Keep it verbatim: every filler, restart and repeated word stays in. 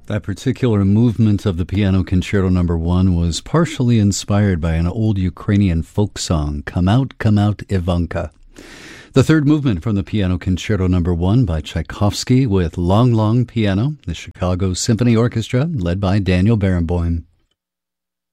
That particular movement of the Piano Concerto Number One was partially inspired by an old Ukrainian folk song, "Come Out, Come Out, Ivanka." The third movement from the Piano Concerto Number One by Tchaikovsky with Long Long Piano, the Chicago Symphony Orchestra, led by Daniel Barenboim.